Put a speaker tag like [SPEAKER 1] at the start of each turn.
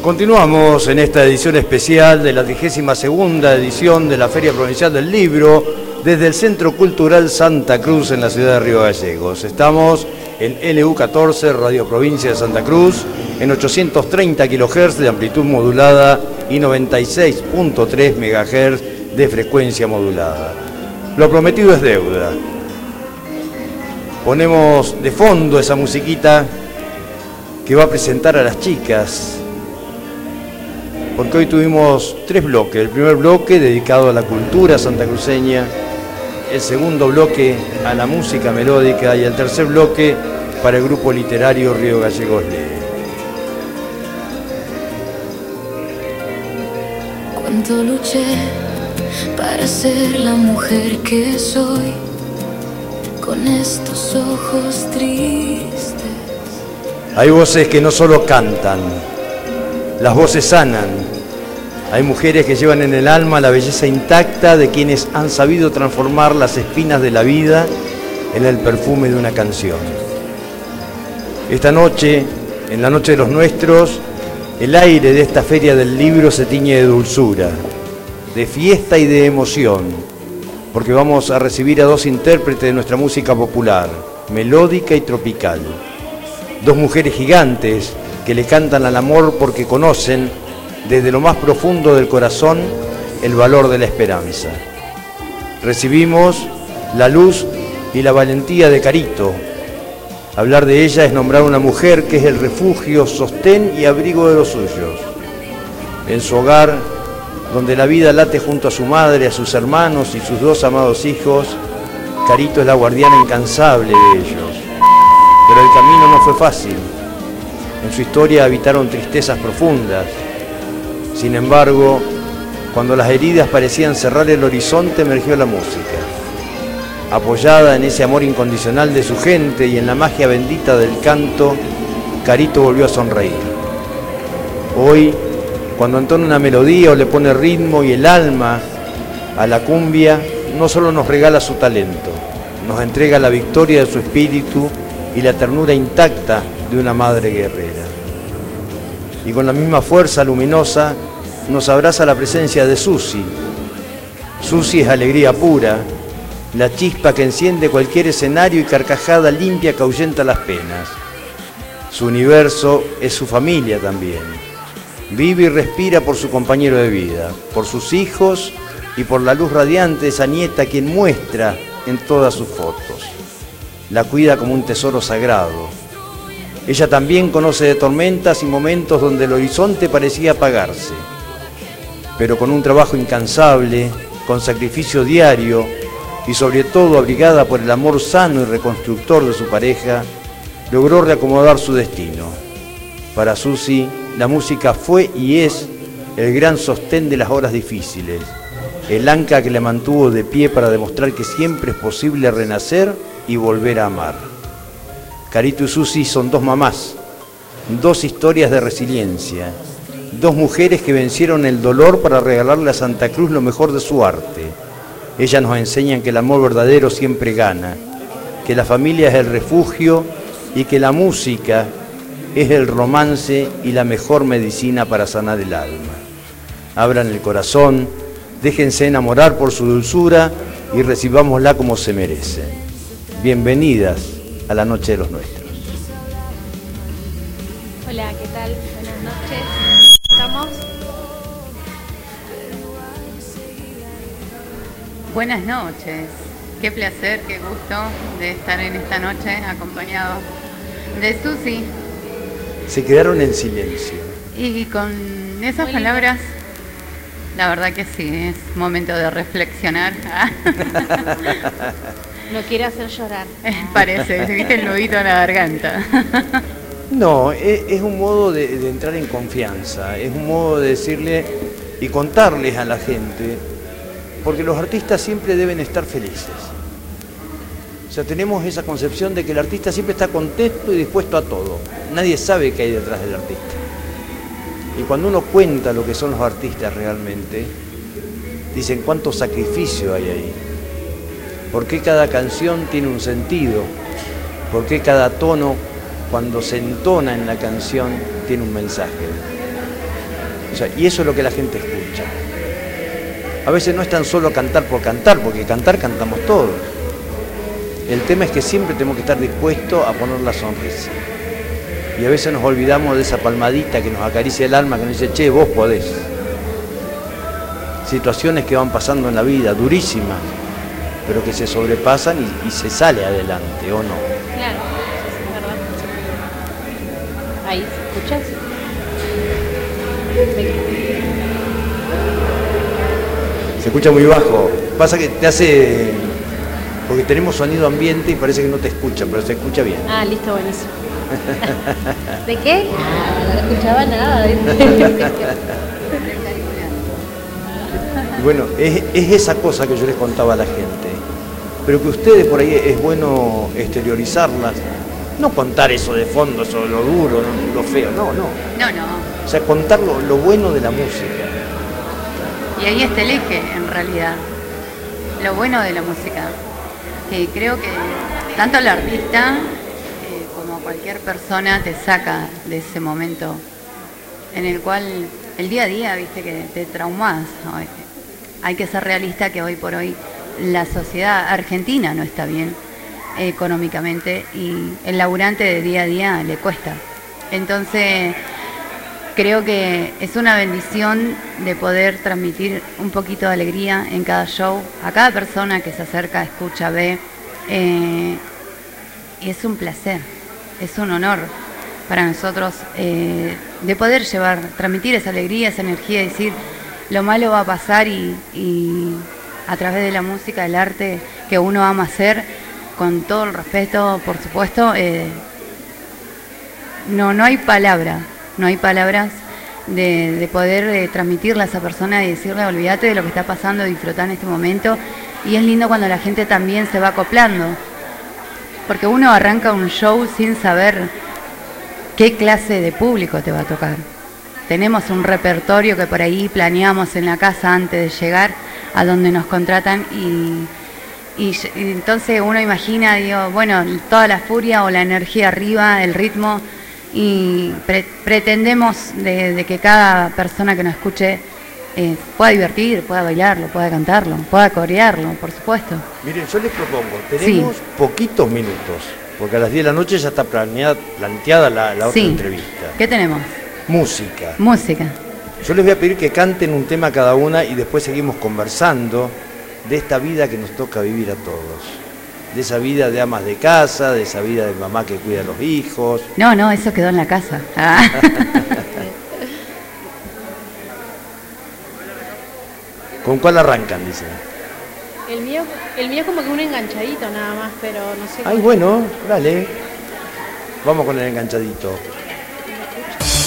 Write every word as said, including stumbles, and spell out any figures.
[SPEAKER 1] Continuamos en esta edición especial de la trigésima segunda edición de la Feria Provincial del Libro desde el Centro Cultural Santa Cruz en la ciudad de Río Gallegos. Estamos en L U catorce, Radio Provincia de Santa Cruz, en ochocientos treinta kilohertz de amplitud modulada y noventa y seis punto tres megahertz de frecuencia modulada. Lo prometido es deuda. Ponemos de fondo esa musiquita que va a presentar a las chicas, porque hoy tuvimos tres bloques. El primer bloque dedicado a la cultura santacruceña, el segundo bloque a la música melódica y el tercer bloque para el grupo literario Río Gallegos Lee.
[SPEAKER 2] Cuánto luché para ser la mujer que soy, con estos ojos tristes.
[SPEAKER 1] Hay voces que no solo cantan, las voces sanan. Hay mujeres que llevan en el alma la belleza intacta de quienes han sabido transformar las espinas de la vida en el perfume de una canción. Esta noche, en la noche de los nuestros, el aire de esta feria del libro se tiñe de dulzura, de fiesta y de emoción, porque vamos a recibir a dos intérpretes de nuestra música popular, melódica y tropical. Dos mujeres gigantes que le cantan al amor porque conocen desde lo más profundo del corazón el valor de la esperanza. Recibimos la luz y la valentía de Carito. Hablar de ella es nombrar a una mujer que es el refugio, sostén y abrigo de los suyos. En su hogar, donde la vida late junto a su madre, a sus hermanos y sus dos amados hijos, Carito es la guardiana incansable de ellos. Pero el camino no fue fácil. En su historia habitaron tristezas profundas. Sin embargo, cuando las heridas parecían cerrar el horizonte, emergió la música. Apoyada en ese amor incondicional de su gente y en la magia bendita del canto, Carito volvió a sonreír. Hoy, cuando entona una melodía o le pone ritmo y el alma a la cumbia, no solo nos regala su talento, nos entrega la victoria de su espíritu y la ternura intacta de una madre guerrera. Y con la misma fuerza luminosa nos abraza la presencia de Susi. Susi es alegría pura, la chispa que enciende cualquier escenario y carcajada limpia que ahuyenta las penas. Su universo es su familia también. Vive y respira por su compañero de vida, por sus hijos y por la luz radiante de esa nieta quien muestra en todas sus fotos. La cuida como un tesoro sagrado. Ella también conoce de tormentas y momentos donde el horizonte parecía apagarse, pero con un trabajo incansable, con sacrificio diario y sobre todo abrigada por el amor sano y reconstructor de su pareja, logró reacomodar su destino. Para Susi, la música fue y es el gran sostén de las horas difíciles, el ancla que le mantuvo de pie para demostrar que siempre es posible renacer y volver a amar. Carito y Susi son dos mamás, dos historias de resiliencia, dos mujeres que vencieron el dolor para regalarle a Santa Cruz lo mejor de su arte. Ellas nos enseñan que el amor verdadero siempre gana, que la familia es el refugio y que la música es el romance y la mejor medicina para sanar el alma. Abran el corazón, déjense enamorar por su dulzura y recibámosla como se merecen. Bienvenidas a la noche de los nuestros.
[SPEAKER 3] Hola, ¿qué tal? Buenas noches. ¿Estamos?
[SPEAKER 4] Buenas noches. Qué placer, qué gusto de estar en esta noche acompañado de Susi.
[SPEAKER 1] Se quedaron en silencio.
[SPEAKER 4] Y con esas
[SPEAKER 3] Muy
[SPEAKER 4] palabras, la verdad que sí, es momento de reflexionar.
[SPEAKER 3] No quiere hacer llorar.
[SPEAKER 4] Parece, se viste el nudito en la garganta.
[SPEAKER 1] No, es, es un modo de, de entrar en confianza, es un modo de decirle y contarles a la gente, porque los artistas siempre deben estar felices. O sea, tenemos esa concepción de que el artista siempre está contento y dispuesto a todo. Nadie sabe qué hay detrás del artista. Y cuando uno cuenta lo que son los artistas realmente, dicen cuánto sacrificio hay ahí. ¿Por qué cada canción tiene un sentido? ¿Por qué cada tono, cuando se entona en la canción, tiene un mensaje? O sea, y eso es lo que la gente escucha. A veces no es tan solo cantar por cantar, porque cantar cantamos todos. El tema es que siempre tenemos que estar dispuestos a poner la sonrisa. Y a veces nos olvidamos de esa palmadita que nos acaricia el alma, que nos dice, che, vos podés. Situaciones que van pasando en la vida, durísimas, pero que se sobrepasan y, y se sale adelante, ¿o no?
[SPEAKER 3] Claro, es verdad. Ahí, ¿escuchas?
[SPEAKER 1] Se escucha muy bajo. Pasa que te hace... Porque tenemos sonido ambiente y parece que no te escucha, pero se escucha bien.
[SPEAKER 3] Ah, listo, buenísimo. ¿De qué? Ah, no escuchaba nada.
[SPEAKER 1] Y bueno, es, es esa cosa que yo les contaba a la gente. Pero que ustedes por ahí es bueno exteriorizarlas. No contar eso de fondo, eso lo duro, lo feo, no, no.
[SPEAKER 4] No, no.
[SPEAKER 1] O sea, contar lo, lo bueno de la música.
[SPEAKER 4] Y ahí está el eje, en realidad. Lo bueno de la música. Que creo que tanto el artista eh, como cualquier persona te saca de ese momento en el cual el día a día, viste, que te traumas. ¿No? Hay que ser realista que hoy por hoy la sociedad argentina no está bien eh, económicamente y el laburante de día a día le cuesta. Entonces creo que es una bendición de poder transmitir un poquito de alegría en cada show, a cada persona que se acerca, escucha, ve. Eh, y es un placer, es un honor para nosotros eh, de poder llevar, transmitir esa alegría, esa energía, decir, lo malo va a pasar y, y a través de la música, el arte que uno ama hacer, con todo el respeto, por supuesto, eh, no, no hay palabra. No hay palabras de, de poder eh, transmitirle a esa persona y decirle, olvídate de lo que está pasando, disfrutar en este momento. Y es lindo cuando la gente también se va acoplando, porque uno arranca un show sin saber qué clase de público te va a tocar. Tenemos un repertorio que por ahí planeamos en la casa antes de llegar a donde nos contratan y, y, y entonces uno imagina, digo, bueno, toda la furia o la energía arriba, el ritmo. Y pre pretendemos de, de que cada persona que nos escuche eh, pueda divertir, pueda bailarlo, pueda cantarlo, pueda corearlo, por supuesto.
[SPEAKER 1] Miren, yo les propongo, tenemos sí. poquitos minutos, porque a las diez de la noche ya está planeada, planteada la, la otra
[SPEAKER 4] sí.
[SPEAKER 1] entrevista.
[SPEAKER 4] ¿Qué tenemos?
[SPEAKER 1] Música.
[SPEAKER 4] Música.
[SPEAKER 1] Yo les voy a pedir que canten un tema cada una y después seguimos conversando de esta vida que nos toca vivir a todos. De esa vida de amas de casa, de esa vida de mamá que cuida a los hijos.
[SPEAKER 4] No, no, eso quedó en la casa. Ah.
[SPEAKER 1] ¿Con cuál arrancan, dicen?
[SPEAKER 3] El mío, el mío es como que un enganchadito nada más, pero no sé.
[SPEAKER 1] Ay, bueno, dale. Vamos con el enganchadito.